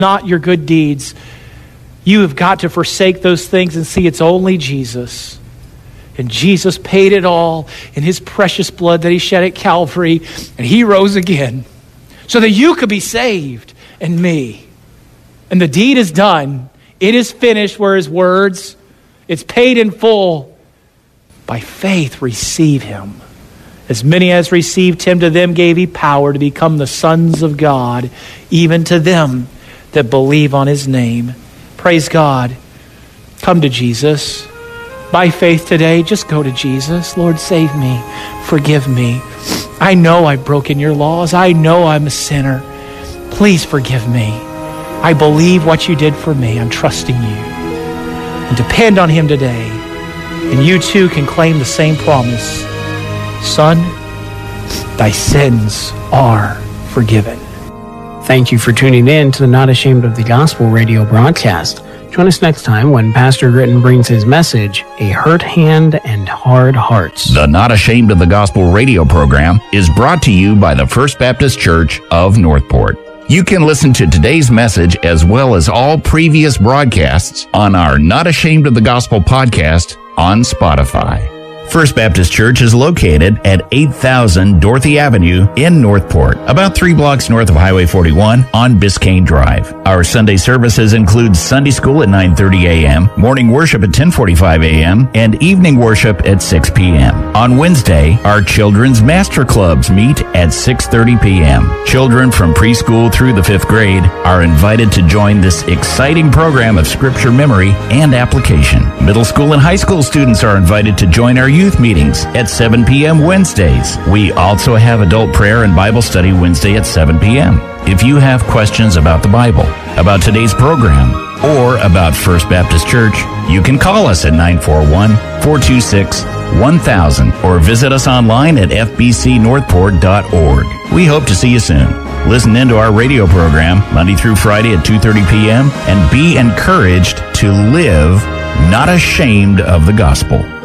not your good deeds. You have got to forsake those things and see it's only Jesus. And Jesus paid it all in his precious blood that he shed at Calvary, and he rose again so that you could be saved and me. And the deed is done. It is finished were his words. It's paid in full. By faith, receive him. As many as received him, to them gave he power to become the sons of God, even to them that believe on his name. Praise God. Come to Jesus. By faith today, just go to Jesus. Lord, save me. Forgive me. I know I've broken your laws. I know I'm a sinner. Please forgive me. I believe what you did for me. I'm trusting you. And depend on him today. And you too can claim the same promise. Son, thy sins are forgiven. Thank you for tuning in to the Not Ashamed of the Gospel radio broadcast. Join us next time when Pastor Gritton brings his message, A Hurt Hand and Hard Hearts. The Not Ashamed of the Gospel radio program is brought to you by the First Baptist Church of Northport. You can listen to today's message as well as all previous broadcasts on our Not Ashamed of the Gospel podcast on Spotify. First Baptist Church is located at 8000 Dorothy Avenue in Northport, about 3 blocks north of Highway 41 on Biscayne Drive. Our Sunday services include Sunday school at 9:30 a.m., morning worship at 10:45 a.m., and evening worship at 6 p.m. On Wednesday, our children's master clubs meet at 6:30 p.m. Children from preschool through the 5th grade are invited to join this exciting program of scripture memory and application. Middle school and high school students are invited to join our youth meetings at 7 p.m. Wednesdays. We also have adult prayer and Bible study Wednesday at 7 p.m. If you have questions about the Bible, about today's program, or about First Baptist Church, you can call us at 941-426-1000 or visit us online at fbcnorthport.org. We hope to see you soon. Listen in to our radio program Monday through Friday at 2:30 p.m. and be encouraged to live not ashamed of the gospel.